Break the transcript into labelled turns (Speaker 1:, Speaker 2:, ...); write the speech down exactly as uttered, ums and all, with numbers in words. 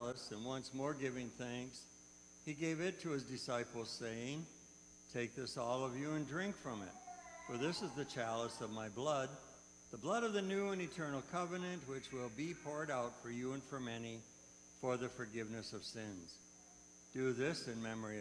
Speaker 1: chalice, and once more giving thanks, he gave it to his disciples, saying, "Take this, all of you, and drink from it, for this is the chalice of my blood, the blood of the new and eternal covenant, which will be poured out for you and for many for the forgiveness of sins. Do this in memory of